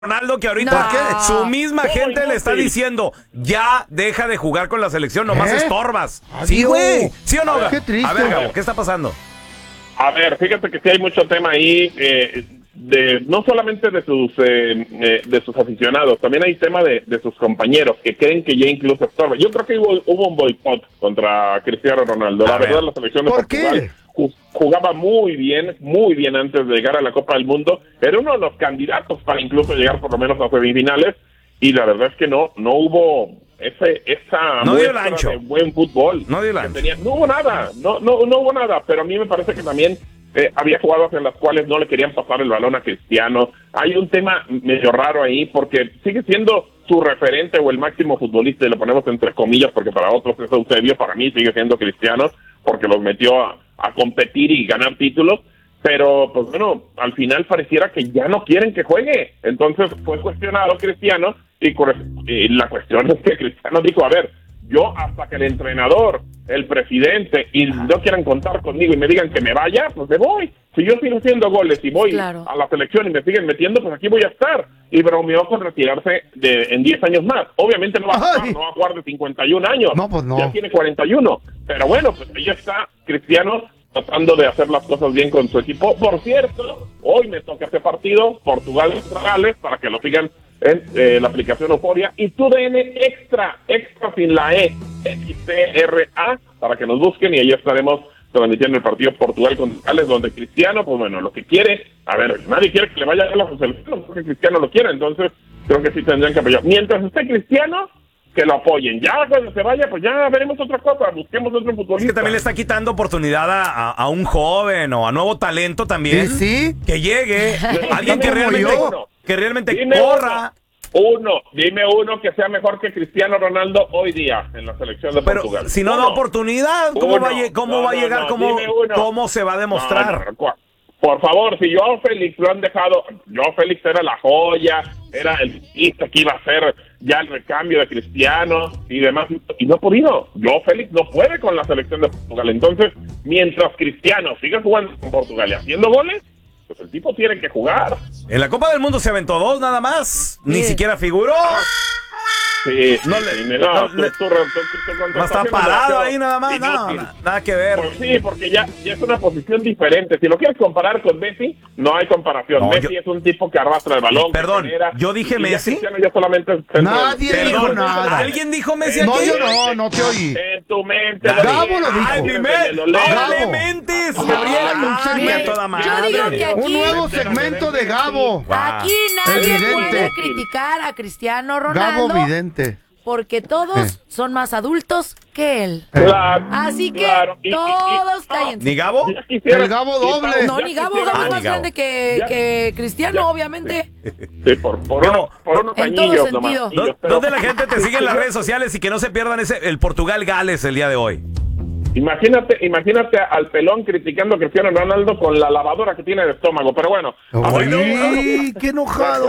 Ronaldo que ahorita su misma gente le está diciendo, ya deja de jugar con la selección, nomás estorbas. Sí, güey. ¿Sí o no? Qué triste. A ver, Gabo, ¿qué está pasando? A ver, fíjate que sí hay mucho tema ahí, no solamente de sus aficionados, también hay tema de sus compañeros que creen que ya incluso estorba. Yo creo que hubo un boicot contra Cristiano Ronaldo. La verdad, la selección de Portugal jugaba muy bien antes de llegar a la Copa del Mundo. Era uno de los candidatos para incluso llegar por lo menos a semifinales, y la verdad es que no hubo esa muestra de buen fútbol. No dio el ancho. No hubo nada, no hubo nada, pero a mí me parece que también había jugadas en las cuales no le querían pasar el balón a Cristiano. Hay un tema medio raro ahí, porque sigue siendo su referente o el máximo futbolista, y lo ponemos entre comillas porque para otros es Eusebio, para mí sigue siendo Cristiano, porque los metió a competir y ganar títulos, pero pues bueno, al final pareciera que ya no quieren que juegue. Entonces fue cuestionado Cristiano, y la cuestión es que Cristiano dijo, a ver, yo hasta que el entrenador, el presidente y no quieran contar conmigo y me digan que me vaya, pues me voy. Si yo sigo haciendo goles y voy a la selección y me siguen metiendo, pues aquí voy a estar. Y bromeó con retirarse en 10 años más. Obviamente no va a jugar de 51 años. No, pues no. Ya tiene 41. Pero bueno, pues ahí está Cristiano tratando de hacer las cosas bien con su equipo. Por cierto, hoy me toca este partido, Portugal-Gales, para que lo sigan en la aplicación Euforia, y TUDN extra sin la E, XTRA, para que nos busquen, y ahí estaremos transmitiendo el partido Portugal contra Gales, donde Cristiano, pues bueno, lo que quiere, a ver, nadie quiere que le vaya a la selección, porque Cristiano lo quiere, entonces creo que sí tendrían que apoyar. Mientras esté Cristiano, que lo apoyen. Ya cuando se vaya, pues ya veremos otra cosa, busquemos otro futbolista. Es que también le está quitando oportunidad a un joven o a nuevo talento también. Sí. Que llegue alguien que realmente corra. Dime uno que sea mejor que Cristiano Ronaldo hoy día en la selección de Portugal. Pero si no da oportunidad, ¿cómo va a llegar? ¿Cómo se va a demostrar? Por favor, si Joao Félix lo han dejado, Joao Félix era la joya, era el futbolista que iba a ser ya el recambio de Cristiano y demás, y no ha podido. Joao Félix no puede con la selección de Portugal. Entonces, mientras Cristiano siga jugando con Portugal y haciendo goles, pues el tipo tiene que jugar. En la Copa del Mundo se aventó 2 nada más, ni siquiera figuró. Sí, está parado ahí nada más, nada que ver. Pues sí, porque ya es una posición diferente. Si lo quieres comparar con Messi, no hay comparación. Messi es un tipo que arrastra el balón. Perdón, yo dije Messi. Ya solamente nadie dijo nada. ¿Alguien dijo Messi aquí? No, yo no te oí. En tu mente. Gabo lo dijo. ¡Dale mentes! Yo digo que aquí un nuevo segmento de Gabo. Aquí nadie puede criticar a Cristiano Ronaldo. Gabo vidente. Porque todos son más adultos que él. Claro, así que todos cállense. ¿Ni Gabo? El Gabo doble. No, ni Gabo. Gabo es más grande que Cristiano, obviamente. Sí, por unos en todo añillos sentido. nomás. ¿Dónde la gente te sigue en las redes sociales y que no se pierdan el Portugal-Gales el día de hoy? Imagínate al pelón criticando a Cristiano Ronaldo con la lavadora que tiene de estómago, pero bueno. ¡Ay, qué enojado!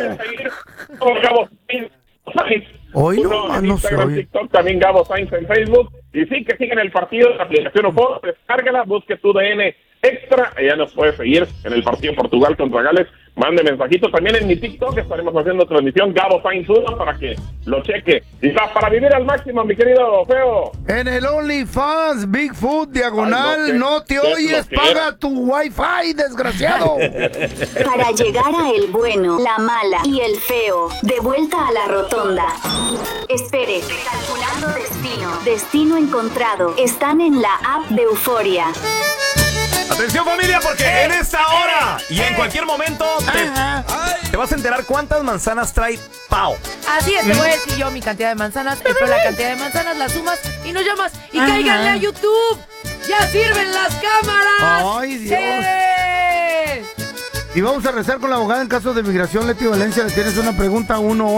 Hoy en no Instagram, soy. TikTok, también Gabo Sainz en Facebook. Y sí, que sigan el partido en la aplicación Euforia, descárgala, busque TUDN extra, ella nos puede seguir en el partido Portugal contra Gales. Mande mensajitos también en mi TikTok, estaremos haciendo transmisión Gabo Sainz 1 para que lo cheque. Y para vivir al máximo, mi querido Feo. En el OnlyFans, Bigfoot, diagonal, no te oyes, paga tu Wi-Fi, desgraciado. Para llegar a el bueno, la mala y el feo, de vuelta a la rotonda. Espere, calculando destino. Destino encontrado. Están en la app de Euforia. Atención familia, porque en esta hora y en cualquier momento te vas a enterar cuántas manzanas trae Pau. Así es, te voy a decir yo mi cantidad de manzanas, pero la cantidad de manzanas las sumas y nos llamas y cáiganle a YouTube. ¡Ya sirven las cámaras! ¡Ay, Dios! Y vamos a rezar con la abogada en caso de migración, Leti Valencia. Le tienes una pregunta,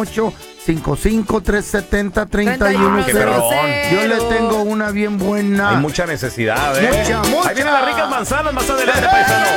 1-855-370-3100. Yo le tengo una bien buena. Hay mucha necesidad, Mucha. Ahí vienen las ricas manzanas más adelante, paisano.